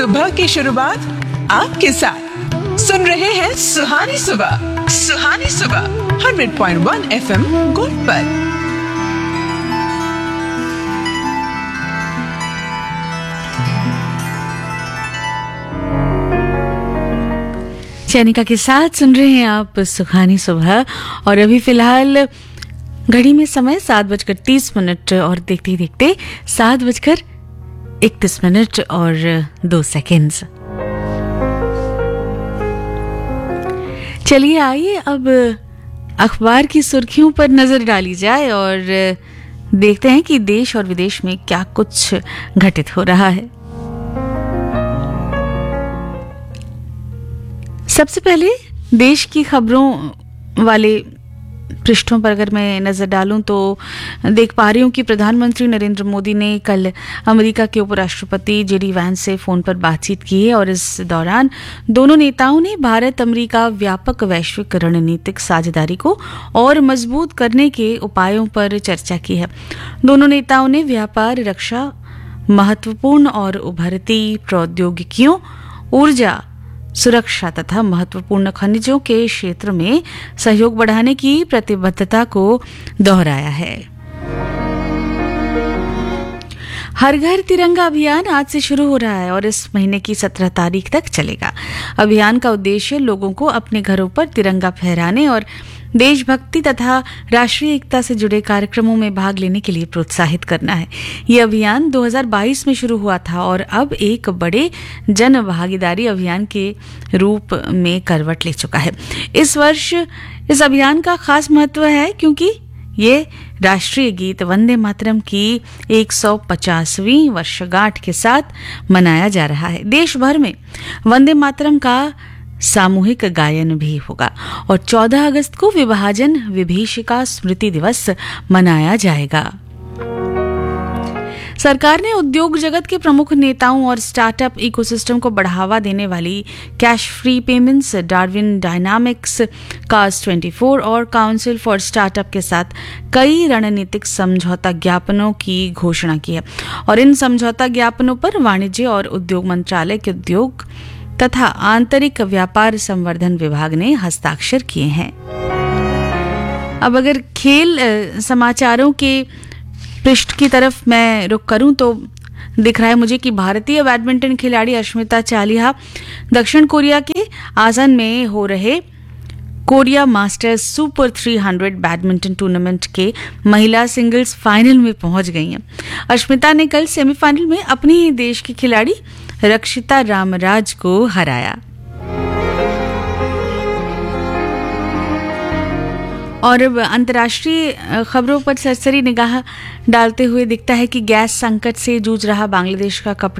सुबह की शुरुआत आपके साथ। सुन रहे हैं सुहानी सुबह। सुहानी सुबह 100.1 FM गोल्ड पर। चैनिका के साथ सुन रहे हैं आप सुहानी सुबह। और अभी फिलहाल घड़ी में समय 7:30 और देखते ही देखते 7:31 और 2 सेकेंड्स। चलिए आइए अब अखबार की सुर्खियों पर नजर डाली जाए और देखते हैं कि देश और विदेश में क्या कुछ घटित हो रहा है। सबसे पहले देश की खबरों वाले पृष्ठों पर अगर मैं नजर डालूं तो देख पा रही हूं कि प्रधानमंत्री नरेंद्र मोदी ने कल अमेरिका के उपराष्ट्रपति जेडी वैंस से फोन पर बातचीत की है और इस दौरान दोनों नेताओं ने भारत अमेरिका व्यापक वैश्विक रणनीतिक साझेदारी को और मजबूत करने के उपायों पर चर्चा की है। दोनों नेताओं ने व्यापार, रक्षा, महत्वपूर्ण और उभरती प्रौद्योगिकियों, ऊर्जा, सुरक्षा तथा महत्वपूर्ण खनिजों के क्षेत्र में सहयोग बढ़ाने की प्रतिबद्धता को दोहराया है। हर घर तिरंगा अभियान आज से शुरू हो रहा है और इस महीने की 17 तारीख तक चलेगा। अभियान का उद्देश्य लोगों को अपने घरों पर तिरंगा फहराने और देशभक्ति तथा राष्ट्रीय एकता से जुड़े कार्यक्रमों में भाग लेने के लिए प्रोत्साहित करना है। ये अभियान 2022 में शुरू हुआ था और अब एक बड़े जन भागीदारी अभियान के रूप में करवट ले चुका है। इस वर्ष इस अभियान का खास महत्व है क्योंकि ये राष्ट्रीय गीत वंदे मातरम की 150वीं वर्षगांठ के साथ मनाया जा रहा है। देश भर में वंदे मातरम का सामूहिक गायन भी होगा और 14 अगस्त को विभाजन विभीषिका स्मृति दिवस मनाया जाएगा। सरकार ने उद्योग जगत के प्रमुख नेताओं और स्टार्टअप इकोसिस्टम को बढ़ावा देने वाली cash free payments, Darwin dynamics, cast 24 और काउंसिल फॉर स्टार्टअप के साथ कई रणनीतिक समझौता ज्ञापनों की घोषणा की है और इन समझौता ज्ञापनों पर वाणिज्य और उद्योग मंत्रालय के उद्योग तथा आंतरिक व्यापार संवर्धन विभाग ने हस्ताक्षर किए हैं। अब अगर खेल समाचारों के पृष्ठ की तरफ मैं रुख करूं तो दिख रहा है मुझे कि भारतीय बैडमिंटन खिलाड़ी अश्मिता चालिहा दक्षिण कोरिया के आसन में हो रहे Korea masters super 300 badminton tournament के महिला सिंगल्स फाइनल में पहुंच गई हैं। अश्मिता ने कल सेमीफाइनल में अपने ही देश की खिलाड़ी रक्षिता रामराज को हराया। और अब अंतर्राष्ट्रीय खबरों पर सरसरी निगाह डालते हुए दिखता है कि गैस संकट से जूझ रहा बांग्लादेश का कपड़ा